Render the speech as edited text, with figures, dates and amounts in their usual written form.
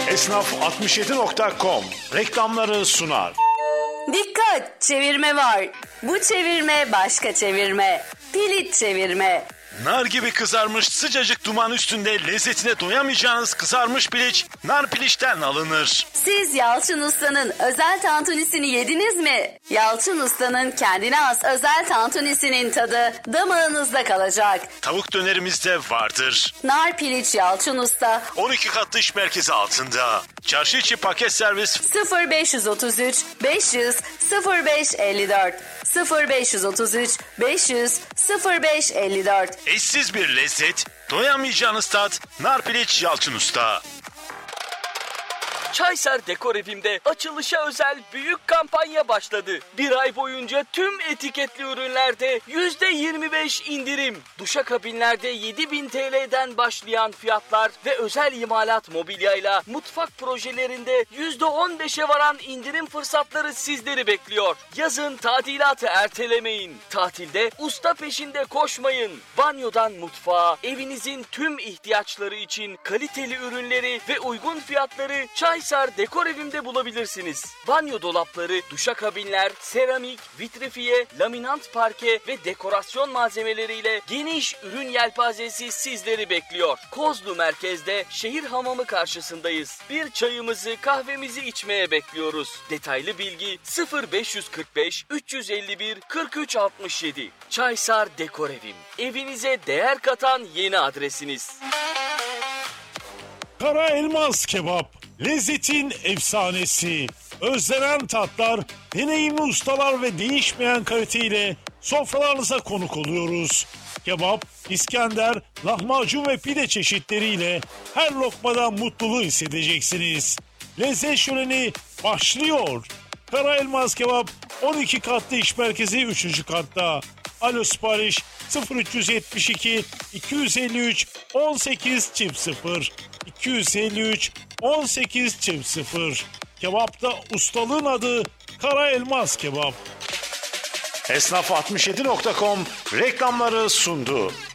Esnaf67.com reklamları sunar. Dikkat! Çevirme var. Bu çevirme başka çevirme. Pilit çevirme. Nar gibi kızarmış sıcacık duman üstünde lezzetine doyamayacağınız kızarmış piliç nar piliçten alınır. Siz Yalçın Usta'nın özel tantunisini yediniz mi? Yalçın Usta'nın kendine has özel tantunisinin tadı damağınızda kalacak. Tavuk dönerimizde vardır. Nar piliç Yalçın Usta 12 katlı iş merkezi altında. Çarşı içi paket servis 0533 500 0554 0533 500 0554. eşsiz bir lezzet, doyamayacağınız tat nar piliç Yalçın Usta. Çaysar Dekor Evim'de açılışa özel büyük kampanya başladı. Bir ay boyunca tüm etiketli ürünlerde %25 indirim. Duşakabinlerde 7.000 TL'den başlayan fiyatlar ve özel imalat mobilyayla mutfak projelerinde %15'e varan indirim fırsatları sizleri bekliyor. Yazın tadilatı ertelemeyin. Tatilde usta peşinde koşmayın. Banyodan mutfağa, evinizin tüm ihtiyaçları için kaliteli ürünleri ve uygun fiyatları Çaysar Dekor Evim'de bulabilirsiniz. Banyo dolapları, duşakabinler, seramik, vitrifiye, laminant parke ve dekorasyon malzemeleriyle geniş ürün yelpazesi sizleri bekliyor. Kozlu merkezde şehir hamamı karşısındayız. Bir çayımızı, kahvemizi içmeye bekliyoruz. Detaylı bilgi 0545 351 4367. Çaysar Dekor Evim. Evinize değer katan yeni adresiniz. Kara Elmas Kebap, lezzetin efsanesi. Özlenen tatlar, deneyimli ustalar ve değişmeyen kaliteyle sofralarınıza konuk oluyoruz. Kebap, İskender, lahmacun ve pide çeşitleriyle her lokmadan mutluluğu hissedeceksiniz. Lezzet şöleni başlıyor. Kara Elmas Kebap 12 katlı iş merkezi 3. katta. Alo sipariş 0372 253 1800 253 1800. Kebapta ustalığın adı Kara Elmas Kebap. Esnaf67.com reklamları sundu.